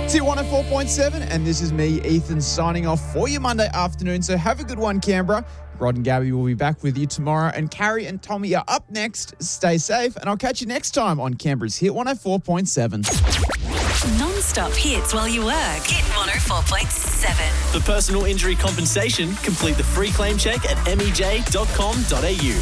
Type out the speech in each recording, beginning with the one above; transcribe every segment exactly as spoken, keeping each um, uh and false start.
It's Hit one oh four point seven, and this is me, Ethan, signing off for your Monday afternoon. So have a good one, Canberra. Rod and Gabby will be back with you tomorrow, and Carrie and Tommy are up next. Stay safe, and I'll catch you next time on Canberra's Hit one oh four point seven. Non-stop hits while you work. Hit one oh four point seven. For personal injury compensation, complete the free claim check at m e j dot com dot a u.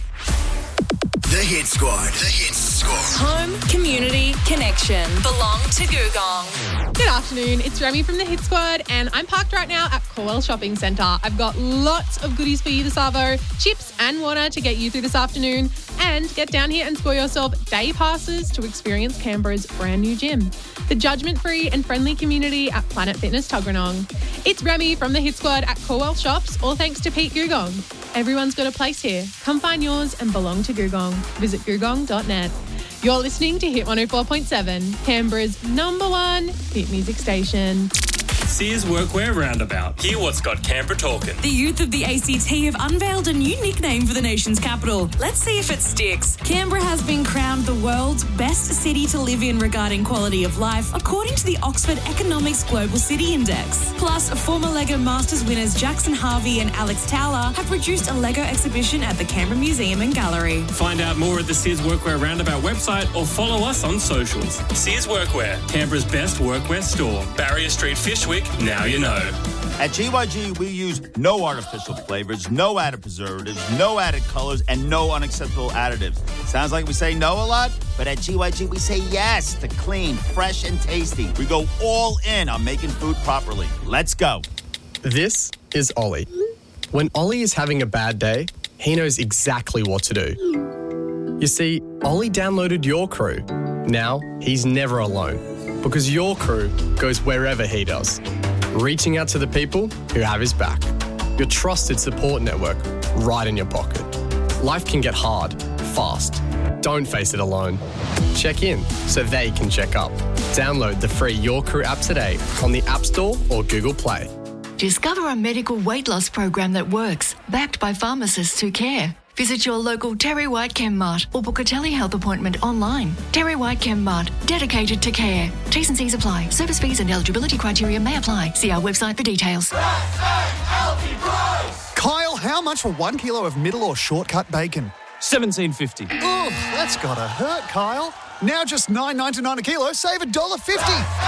The Hit Squad. The Hit Squad. Home, community, connection. Belong to Googong. Good afternoon, it's Remy from the Hit Squad, and I'm parked right now at Corwell Shopping Centre. I've got lots of goodies for you this arvo, chips and water to get you through this afternoon, and get down here and score yourself day passes to experience Canberra's brand new gym, the judgment-free and friendly community at Planet Fitness Tuggeranong. It's Remy from the Hit Squad at Corwell Shops, all thanks to Pete Googong. Everyone's got a place here. Come find yours and belong to Googong. Visit googong dot net. You're listening to Hit one oh four point seven, Canberra's number one hit music station. Sears Workwear Roundabout. Hear what's got Canberra talking. The youth of the A C T have unveiled a new nickname for the nation's capital. Let's see if it sticks. Canberra has been crowned the world's best city to live in regarding quality of life, according to the Oxford Economics Global City Index. Plus, former LEGO Masters winners Jackson Harvey and Alex Towler have produced a LEGO exhibition at the Canberra Museum and Gallery. Find out more at the Sears Workwear Roundabout website or follow us on socials. Sears Workwear, Canberra's best workwear store. Barrier Street, Fishwick. Now you know. At G Y G, we use no artificial flavors, no added preservatives, no added colors, and no unacceptable additives. Sounds like we say no a lot, but at G Y G, we say yes to clean, fresh, and tasty. We go all in on making food properly. Let's go. This is Ollie. When Ollie is having a bad day, he knows exactly what to do. You see, Ollie downloaded Your Crew. Now, he's never alone, because Your Crew goes wherever he does, reaching out to the people who have his back. Your trusted support network right in your pocket. Life can get hard, fast. Don't face it alone. Check in so they can check up. Download the free Your Crew app today on the App Store or Google Play. Discover a medical weight loss program that works, backed by pharmacists who care. Visit your local Terry White Chem Mart or book a telehealth appointment online. Terry White Chem Mart, dedicated to care. T's and C's apply. Service fees and eligibility criteria may apply. See our website for details. Kyle, how much for one kilo of middle or shortcut bacon? seventeen fifty. Oh, that's gotta hurt, Kyle. Now just nine ninety-nine a kilo, save one dollar fifty.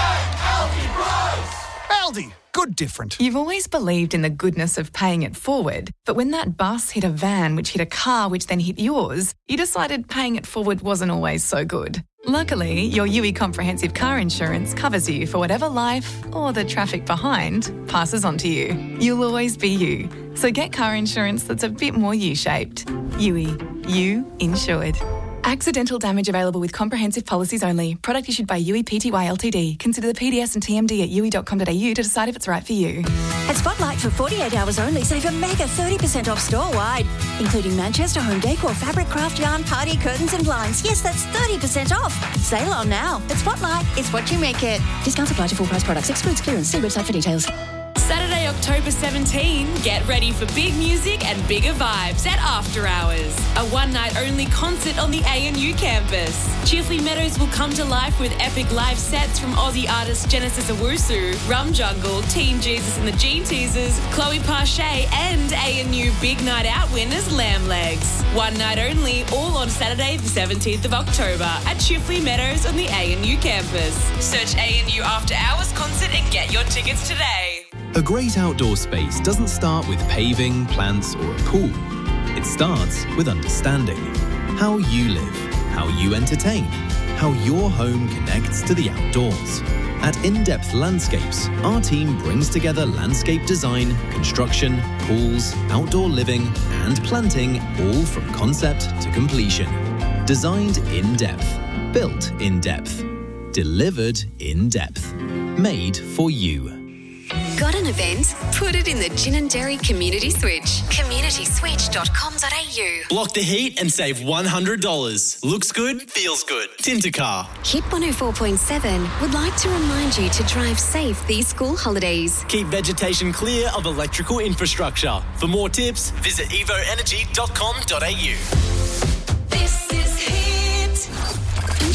Aldi, good different. You've always believed in the goodness of paying it forward, but when that bus hit a van which hit a car which then hit yours, you decided paying it forward wasn't always so good. Luckily, your U I Comprehensive Car Insurance covers you for whatever life, or the traffic behind, passes on to you. You'll always be you. So get car insurance that's a bit more U-shaped. U I. You insured. Accidental damage available with comprehensive policies only. Product issued by U I Pty Ltd. Consider the P D S and T M D at u i dot com dot a u to decide if it's right for you. At Spotlight, for forty-eight hours only, save a mega thirty percent off store-wide, including Manchester home decor, fabric, craft yarn, party curtains and blinds. Yes, that's thirty percent off. Sale on now. At Spotlight, it's what you make it. Discounts apply to full price products. Excludes clearance. See website for details. Saturday, October seventeenth, get ready for big music and bigger vibes at After Hours, a one-night-only concert on the A N U campus. Chifley Meadows will come to life with epic live sets from Aussie artists Genesis Owusu, Rum Jungle, Teen Jesus and the Gene Teasers, Chloe Parche, and A N U Big Night Out winners Lamb Legs. One night only, all on Saturday, the seventeenth of October at Chifley Meadows on the A N U campus. Search A N U After Hours concert and get your tickets today. A great outdoor space doesn't start with paving, plants, or a pool. It starts with understanding how you live, how you entertain, how your home connects to the outdoors. At In-Depth Landscapes, our team brings together landscape design, construction, pools, outdoor living, and planting, all from concept to completion. Designed in depth, built in depth, delivered in depth, made for you. Got an event? Put it in the Gin and Dairy Community Switch. community switch dot com dot a u. Block the heat and save one hundred dollars. Looks good, feels good. Tintercar. Hit one oh four point seven would like to remind you to drive safe these school holidays. Keep vegetation clear of electrical infrastructure. For more tips, visit evo energy dot com dot a u. This is Hit.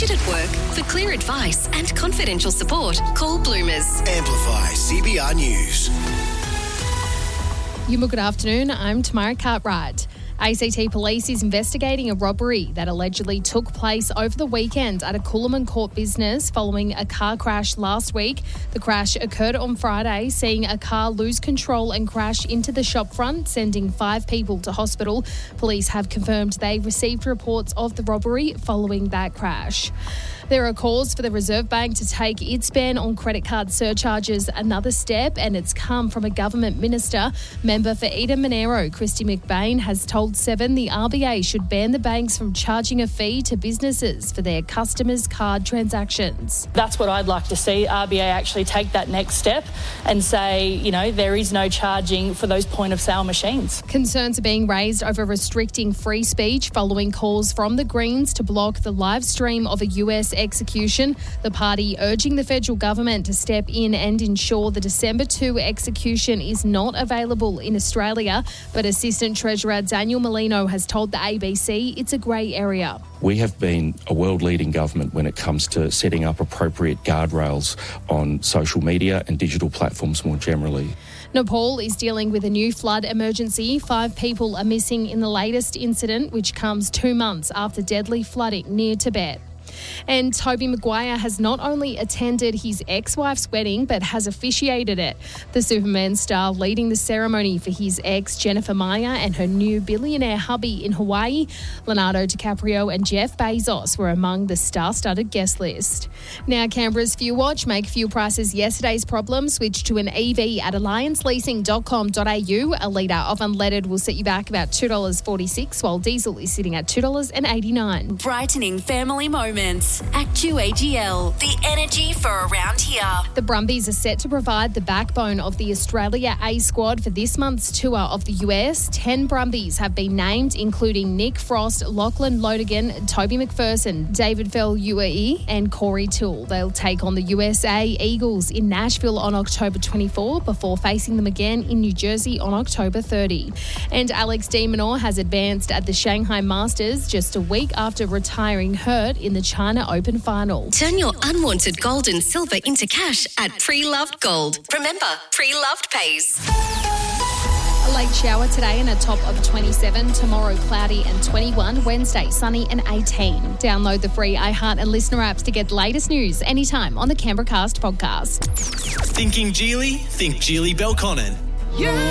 Injured at work? For clear advice and confidential support, call Bloomers. Amplify C B R News. Yuma, good afternoon. I'm Tamara Cartwright. A C T Police is investigating a robbery that allegedly took place over the weekend at a Coolaman Court business following a car crash last week. The crash occurred on Friday, seeing a car lose control and crash into the shop front, sending five people to hospital. Police have confirmed they received reports of the robbery following that crash. There are calls for the Reserve Bank to take its ban on credit card surcharges another step, and it's come from a government minister. Member for Eden Monero, Christy McBain, has told Seven the R B A should ban the banks from charging a fee to businesses for their customers' card transactions. That's what I'd like to see, R B A actually take that next step and say, you know, there is no charging for those point-of-sale machines. Concerns are being raised over restricting free speech following calls from the Greens to block the live stream of a U S execution. The party urging the federal government to step in and ensure the December second execution is not available in Australia. But Assistant Treasurer Daniel Molino has told the A B C it's a grey area. We have been a world-leading government when it comes to setting up appropriate guardrails on social media and digital platforms more generally. Nepal is dealing with a new flood emergency. Five people are missing in the latest incident, which comes two months after deadly flooding near Tibet. And Toby Maguire has not only attended his ex-wife's wedding, but has officiated it. The Superman star leading the ceremony for his ex, Jennifer Maya, and her new billionaire hubby in Hawaii. Leonardo DiCaprio and Jeff Bezos were among the star-studded guest list. Now, Canberra's Fuel Watch. Make fuel prices yesterday's problem. Switch to an E V at alliance leasing dot com dot a u. A litre of unleaded will set you back about two dollars forty-six, while diesel is sitting at two dollars eighty-nine. Brightening family moments. Actu A G L, the energy for around here. The Brumbies are set to provide the backbone of the Australia A squad for this month's tour of the U S. Ten Brumbies have been named, including Nick Frost, Lachlan Lonergan, Toby McPherson, David Feluai and Corey Toole. They'll take on the U S A Eagles in Nashville on October twenty-fourth before facing them again in New Jersey on October thirtieth. And Alex de Minaur has advanced at the Shanghai Masters just a week after retiring hurt in the China Open final. Turn your unwanted gold and silver into cash at Pre-Loved Gold. Remember, Pre-Loved pays. A late shower today and a top of twenty-seven. Tomorrow, cloudy and twenty-one. Wednesday, sunny and eighteen. Download the free iHeart and Listener apps to get the latest news anytime on the Canberra Cast podcast. Thinking Geely? Think Geely Belconnen. Yeah.